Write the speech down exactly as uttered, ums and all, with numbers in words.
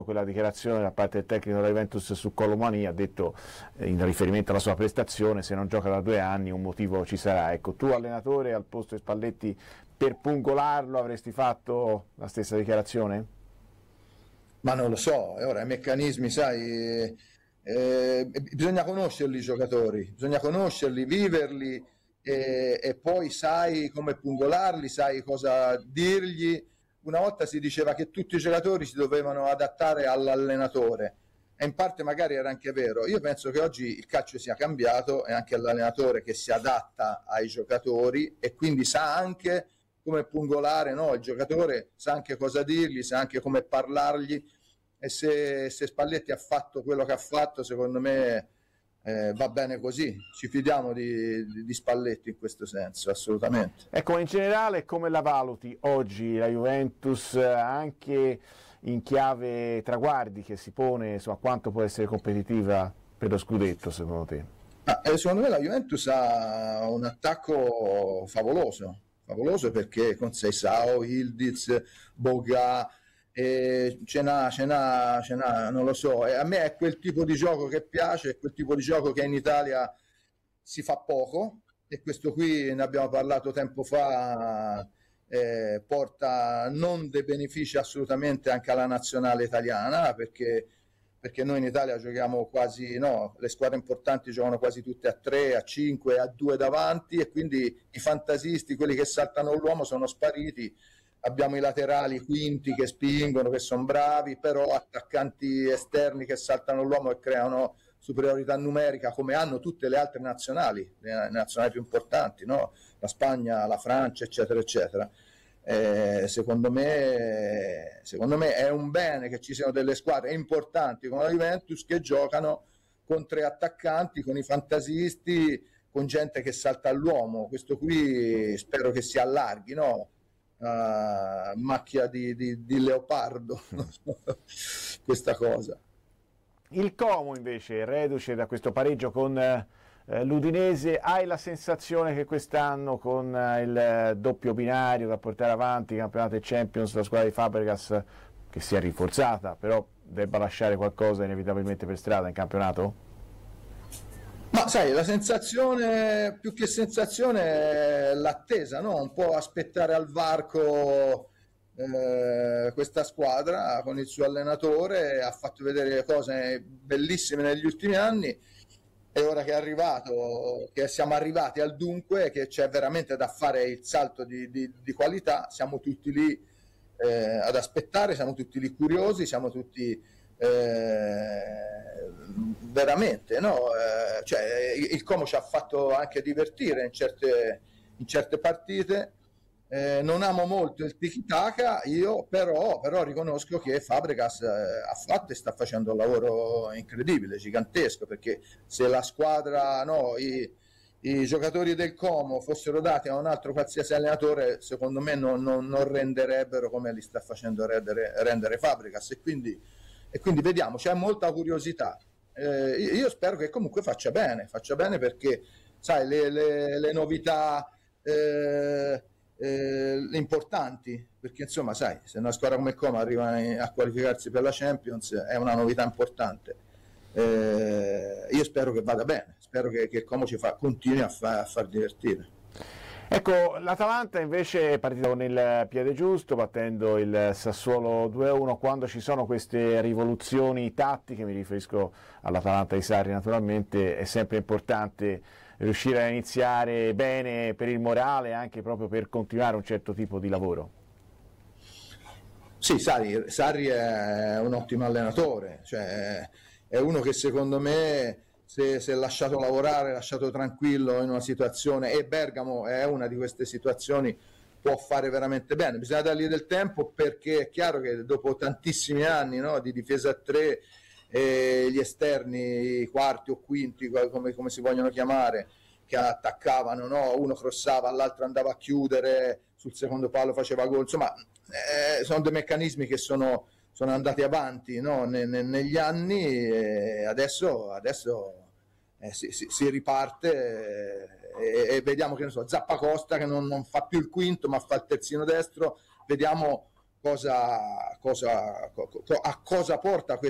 quella dichiarazione da parte del tecnico della Juventus su Colomani, ha detto eh, in riferimento alla sua prestazione: se non gioca da due anni un motivo ci sarà. Ecco, tu allenatore al posto di Spalletti, per pungolarlo avresti fatto la stessa dichiarazione? Ma non lo so, e ora i meccanismi, sai, eh, bisogna conoscerli i giocatori, bisogna conoscerli, viverli e, e poi sai come pungolarli, sai cosa dirgli. Una volta si diceva che tutti i giocatori si dovevano adattare all'allenatore e in parte magari era anche vero. Io penso che oggi il calcio sia cambiato, è anche l'allenatore che si adatta ai giocatori e quindi sa anche come pungolare, no? Il giocatore sa anche cosa dirgli, sa anche come parlargli, e se, se Spalletti ha fatto quello che ha fatto, secondo me eh, va bene così. Ci fidiamo di, di, di Spalletti in questo senso, assolutamente. Ecco, in generale come la valuti oggi la Juventus, anche in chiave traguardi che si pone, insomma, quanto può essere competitiva per lo scudetto secondo te? Ah, eh, secondo me la Juventus ha un attacco favoloso, favoloso perché con Seisao, Ildiz, Boga, eh, ce n'ha, ce n'ha, ce n'ha, non lo so, e a me è quel tipo di gioco che piace, è quel tipo di gioco che in Italia si fa poco, e questo qui ne abbiamo parlato tempo fa, eh, porta non dei benefici assolutamente anche alla nazionale italiana, perché perché noi in Italia giochiamo quasi, no, le squadre importanti giocano quasi tutte a tre, a cinque, a due davanti, e quindi i fantasisti, quelli che saltano l'uomo, sono spariti. Abbiamo i laterali quinti che spingono, che sono bravi, però attaccanti esterni che saltano l'uomo e creano superiorità numerica, come hanno tutte le altre nazionali, le nazionali più importanti, no? La Spagna, la Francia, eccetera, eccetera. Eh, secondo me, secondo me è un bene che ci siano delle squadre importanti come la Juventus che giocano con tre attaccanti, con i fantasisti, con gente che salta all'uomo. Questo qui spero che si allarghi, no? Uh, macchia di, di, di leopardo questa cosa. Il Como invece, reduce da questo pareggio con eh, l'Udinese, hai la sensazione che quest'anno con eh, il doppio binario da portare avanti, campionato e Champions, la squadra di Fabregas, che si è rinforzata, però debba lasciare qualcosa inevitabilmente per strada in campionato? Ma sai, la sensazione, più che sensazione, è l'attesa, no? Un po' aspettare al varco eh, questa squadra con il suo allenatore, ha fatto vedere cose bellissime negli ultimi anni, e ora che è arrivato, che siamo arrivati al dunque, che c'è veramente da fare il salto di, di, di qualità, siamo tutti lì eh, ad aspettare, siamo tutti lì curiosi, siamo tutti eh, veramente, no? Eh, cioè, il Como ci ha fatto anche divertire in certe, in certe partite. Eh, non amo molto il tiki-taka, io però, però riconosco che Fabregas eh, ha fatto e sta facendo un lavoro incredibile, gigantesco, perché se la squadra, no, i, i giocatori del Como fossero dati a un altro qualsiasi allenatore, secondo me non, non, non renderebbero come li sta facendo rendere, rendere Fabregas, e quindi, e quindi vediamo, c'è molta curiosità. Eh, io spero che comunque faccia bene, faccia bene perché, sai, le, le, le novità... Eh, Eh, importanti, perché insomma sai, se una squadra come il Como arriva a qualificarsi per la Champions è una novità importante. Eh, io spero che vada bene, spero che, che il Como ci fa, continui a, fa, a far divertire. Ecco, l'Atalanta invece è partita con il piede giusto, battendo il Sassuolo due a uno. Quando ci sono queste rivoluzioni tattiche, mi riferisco all'Atalanta di Sarri naturalmente, è sempre importante riuscire a iniziare bene per il morale, anche proprio per continuare un certo tipo di lavoro. Sì, Sarri, Sarri è un ottimo allenatore, cioè è uno che secondo me se, se lasciato lavorare, lasciato tranquillo in una situazione, e Bergamo è una di queste situazioni, può fare veramente bene. Bisogna dargli del tempo, perché è chiaro che dopo tantissimi anni, no, di difesa a tre, e gli esterni, i quarti o quinti, come, come si vogliono chiamare, che attaccavano, no? Uno crossava, l'altro andava a chiudere, sul secondo palo faceva gol, insomma eh, sono dei meccanismi che sono, sono andati avanti, no? ne, ne, negli anni, e adesso, adesso eh, si, si, si riparte eh, e, e vediamo che ne so, Zappacosta che non, non fa più il quinto ma fa il terzino destro, vediamo cosa, cosa, co- co- a cosa porta